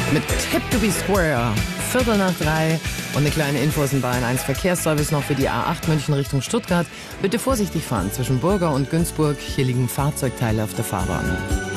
mit Tip to be Square. 2:45 und eine kleine Info aus dem Bayern 1 Verkehrsservice noch für die A8 München Richtung Stuttgart. Bitte vorsichtig fahren zwischen Burger und Günzburg. Hier liegen Fahrzeugteile auf der Fahrbahn.